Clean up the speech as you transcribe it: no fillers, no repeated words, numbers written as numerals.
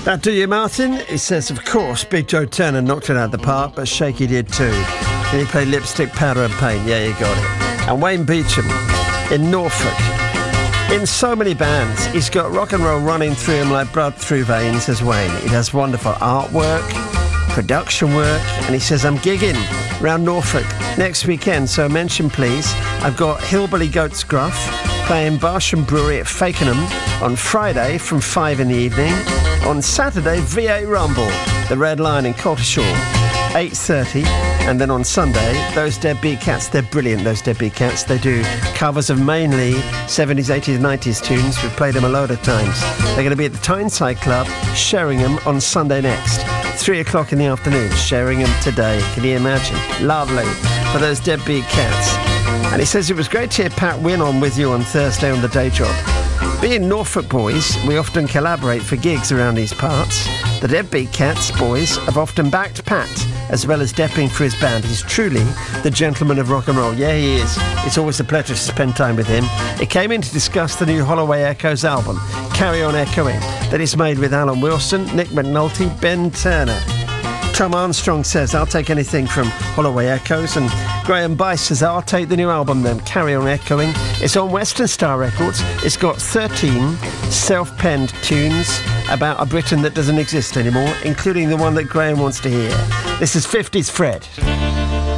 That do you, Martin? He says, of course, Big Joe Turner knocked it out of the park, but Shaky did too. Then he played Lipstick, Powder and Paint. Yeah, you got it. And Wayne Beecham in Norfolk. In so many bands, he's got rock and roll running through him like blood through veins, says Wayne. He does wonderful artwork, production work, and he says, I'm gigging around Norfolk next weekend, so mention please. I've got Hillbilly Goats Gruff playing Barsham Brewery at Fakenham on Friday from 5 in the evening. On Saturday, V8 Rumble, the Red Lion in Coltishall, 8:30. And then on Sunday, those Deadbeat Cats, they're brilliant, those Deadbeat Cats. They do covers of mainly 70s, 80s, 90s tunes. We've played them a load of times. They're going to be at the Tyneside Club, Sheringham, on Sunday next. 3 o'clock in the afternoon, Sheringham today. Can you imagine? Lovely for those Deadbeat Cats. And he says it was great to hear Pat Wynne on with you on Thursday on the day job. Being Norfolk boys, we often collaborate for gigs around these parts. The Deadbeat Cats boys have often backed Pat, as well as depping for his band. He's truly the gentleman of rock and roll. Yeah, he is. It's always a pleasure to spend time with him. He came in to discuss the new Holloway Echoes album, Carry On Echoing, that is made with Alan Wilson, Nick McNulty, Ben Turner. Tom Armstrong says, I'll take anything from Holloway Echoes, and Graham Bice says, I'll take the new album then, Carry On Echoing. It's on Western Star Records. It's got 13 self-penned tunes about a Britain that doesn't exist anymore, including the one that Graham wants to hear. This is 50s Fred.